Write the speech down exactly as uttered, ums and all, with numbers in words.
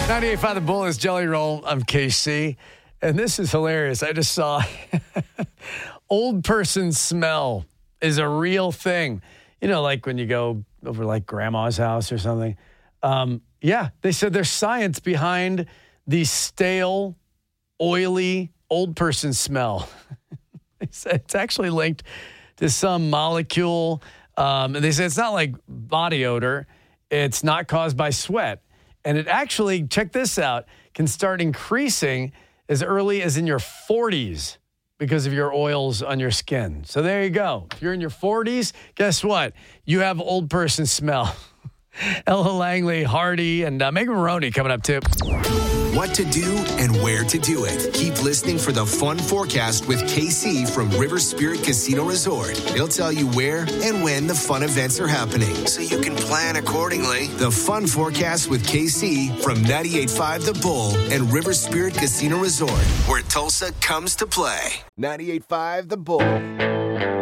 ninety-eight point five The Bull is Jelly Roll. I'm K C. And this is hilarious. I just saw old person smell is a real thing. You know, like when you go over like grandma's house or something. Um, yeah, they said there's science behind the stale, oily, old person smell. They said it's actually linked to some molecule. Um, and they said it's not like body odor. It's not caused by sweat. And it actually, check this out, can start increasing as early as in your forties because of your oils on your skin. So there you go. If you're in your forties, guess what? You have old person smell. Ella Langley, Hardy, and uh, Megan Maroney coming up too. What to do and where to do it. Keep listening for the Fun Forecast with K C from River Spirit Casino Resort. He'll tell you where and when the fun events are happening, so you can plan accordingly. The Fun Forecast with K C from ninety-eight point five The Bull and River Spirit Casino Resort, where Tulsa comes to play. ninety-eight point five The Bull.